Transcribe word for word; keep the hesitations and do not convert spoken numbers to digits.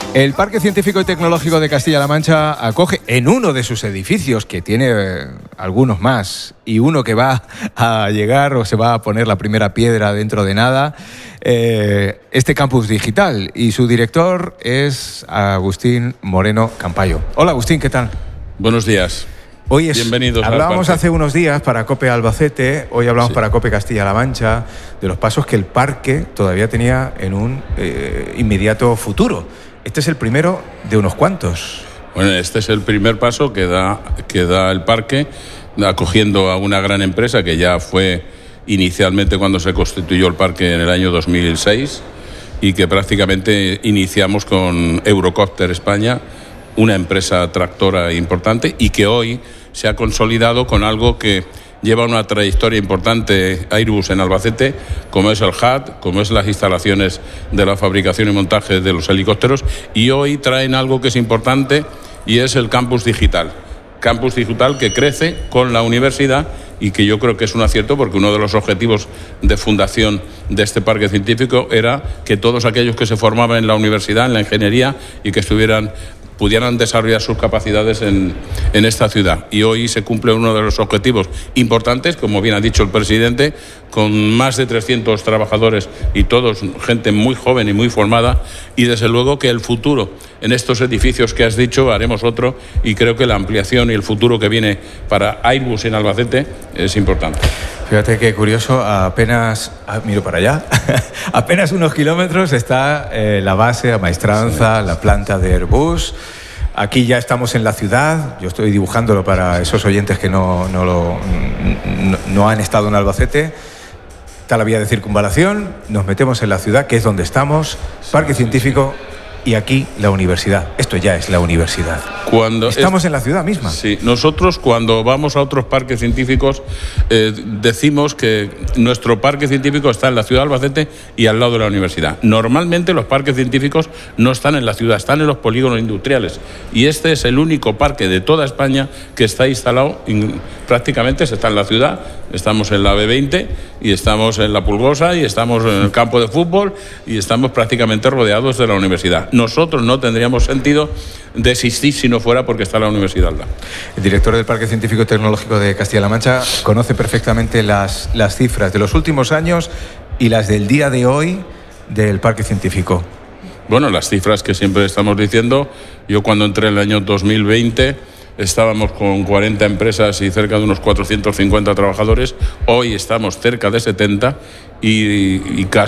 El Parque Científico y Tecnológico de Castilla-La Mancha acoge en uno de sus edificios, que tiene eh, algunos más, y uno que va a llegar o se va a poner la primera piedra dentro de nada, eh, este campus digital. Y su director es Agustín Moreno Campayo. Hola Agustín, ¿qué tal? Buenos días. Hoy es, Bienvenidos hablábamos hace unos días para COPE Albacete, hoy hablamos sí. para COPE Castilla-La Mancha, de los pasos que el parque todavía tenía en un eh, inmediato futuro. Este es el primero de unos cuantos. Bueno, este es el primer paso que da, que da el parque, acogiendo a una gran empresa que ya fue inicialmente cuando se constituyó el parque en el año dos mil seis y que prácticamente iniciamos con Eurocopter España, una empresa tractora importante y que hoy se ha consolidado con algo que lleva una trayectoria importante Airbus en Albacete, como es el H A T, como es las instalaciones de la fabricación y montaje de los helicópteros, y hoy traen algo que es importante y es el campus digital. Campus digital que crece con la universidad y que yo creo que es un acierto porque uno de los objetivos de fundación de este parque científico era que todos aquellos que se formaban en la universidad, en la ingeniería y que estuvieran pudieran desarrollar sus capacidades en, en esta ciudad. Y hoy se cumple uno de los objetivos importantes, como bien ha dicho el presidente, con más de trescientos trabajadores y todos gente muy joven y muy formada, y desde luego que el futuro en estos edificios que has dicho haremos otro, y creo que la ampliación y el futuro que viene para Airbus en Albacete es importante. Fíjate qué curioso, apenas, ah, miro para allá, apenas unos kilómetros está eh, la base, la maestranza, sí. la planta de Airbus. Aquí ya estamos en la ciudad, yo estoy dibujándolo para esos oyentes que no, no, lo, no, no han estado en Albacete. Está la vía de circunvalación, nos metemos en la ciudad, que es donde estamos, Parque Científico, y aquí la universidad. Esto ya es la universidad. Cuando Estamos es, en la ciudad misma. Sí, nosotros cuando vamos a otros parques científicos eh, decimos que nuestro parque científico está en la ciudad de Albacete y al lado de la universidad. Normalmente los parques científicos no están en la ciudad, están en los polígonos industriales. Y este es el único parque de toda España que está instalado, in, prácticamente se está en la ciudad. Estamos en la B veinte y estamos en la Pulgosa y estamos en el campo de fútbol y estamos prácticamente rodeados de la universidad. Nosotros no tendríamos sentido de existir si no fuera porque está la universidad al lado. El director del Parque Científico y Tecnológico de Castilla-La Mancha conoce perfectamente las, las cifras de los últimos años y las del día de hoy del Parque Científico. Bueno, las cifras que siempre estamos diciendo, yo cuando entré en el año dos mil veinte estábamos con cuarenta empresas y cerca de unos cuatrocientos cincuenta trabajadores, hoy estamos cerca de setenta y, y casi